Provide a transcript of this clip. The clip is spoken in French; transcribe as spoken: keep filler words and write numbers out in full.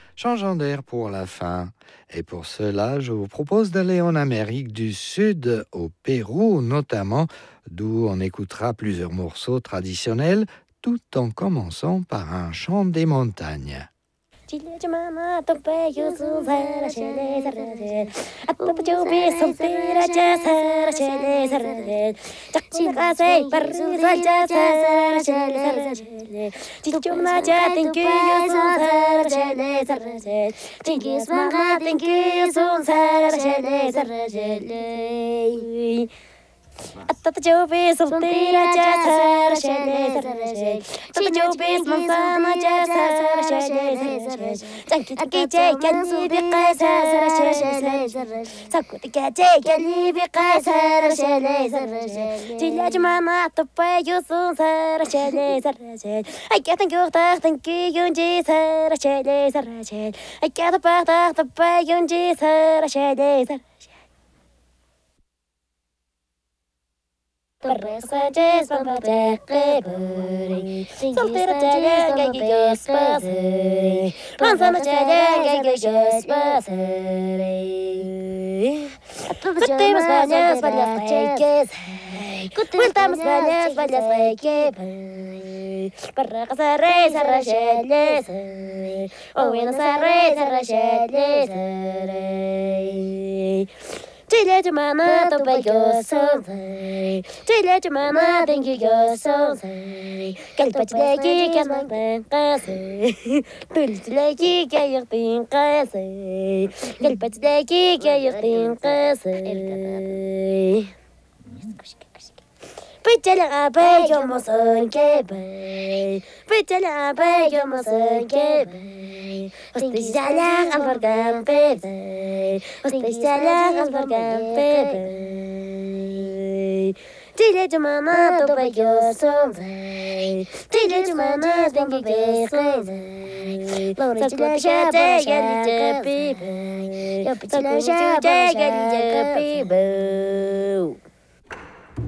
changeant d'air pour la fin. Et pour cela, je vous propose d'aller en Amérique du Sud, au Pérou notamment, d'où on écoutera plusieurs morceaux traditionnels, tout en commençant par un chant des montagnes. Chilejumana tope yusu zara shele zara Atata jubi soltera ja zara shele zara Chakchila say parisa ja zara shele zara Chichumna ja thank you yusu zara shele zara Chingis manga thank you yusu zara shele zara shele Atata jubi soltera ja zara shele zara Atata jubi manzana ja zara shele zara Tanki tanki jay kani bi qasara shele zara Saku tika jay kani bi qasara shele zara Tila jmana topa yusun zara shele zara Ay katan gyurta tanki yunji zara shele zara Ay katan pakta topa yunji zara shele zara Perresa jes pampa teque buri Soltera jaya gagi jos pasere Manzana jaya gagi jos pasere Cutemos bañas, bañas peques Cutamos bañas, bañas peques Perra casa rey, sarra sheles O bien sarra, sarra sheles Chile Jumana topa yo sonzai Chile Jumana thank you yo sonzai Kalpach leki kyan mang tang kasi Tulis leki kya yok ting kasi Kalpach leki kya yok ting kasi Pichala abe yo mo son ke bay Pichala abe yo mo son ke bay Oste jala albarkan pe bay Oste jala albarkan pe bay Chile jumana topa yo son bay Chile jumana tengi ke sonzay Lore chile shate gali japi bay Yo pichila shate gali japi bay